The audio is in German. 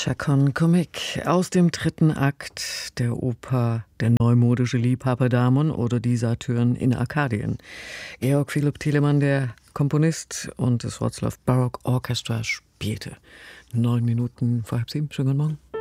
Chacon Comic aus dem dritten Akt der Oper Der neumodische Liebhaber Damon oder Die Satyren in Arkadien. Georg Philipp Telemann, der Komponist und das Wroclaw Baroque Orchestra, spielte. 9 Minuten vor 6:30. Schönen guten Morgen.